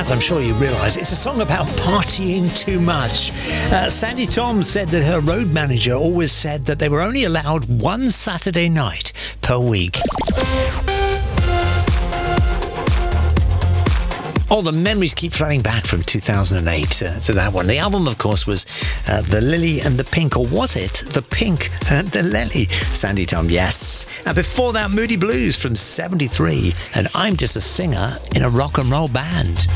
as I'm sure you realise, it's a song about partying too much. Sandy Tom said that her road manager always said that they were only allowed one Saturday night per week. Oh, the memories keep flooding back from 2008 to that one. The album, of course, was The Lily and the Pink, or was it The Pink and the Lily? Sandy Tom, yes. And before that, Moody Blues from 73, and I'm just a singer in a rock and roll band.